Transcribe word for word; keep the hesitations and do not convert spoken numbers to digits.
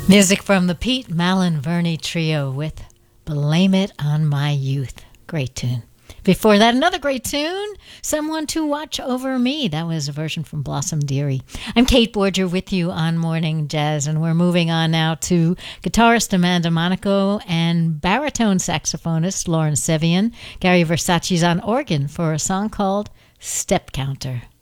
Music from the Pete Malin-Verney Trio with Blame It on My Youth. Great tune. Before that, another great tune, Someone to Watch Over Me. That was a version from Blossom Dearie. I'm Kate Borger with you on Morning Jazz, and we're moving on now to guitarist Amanda Monaco and baritone saxophonist Lauren Sevian. Gary Versace's on organ for a song called Step Counter.